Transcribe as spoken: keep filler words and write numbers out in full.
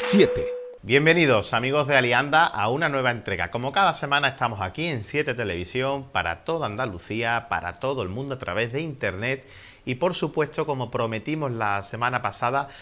siete. Bienvenidos amigos de Alianda a una nueva entrega. Como cada semana estamos aquí en siete Televisión para toda Andalucía, para todo el mundo a través de internet y por supuesto, como prometimos la semana pasada,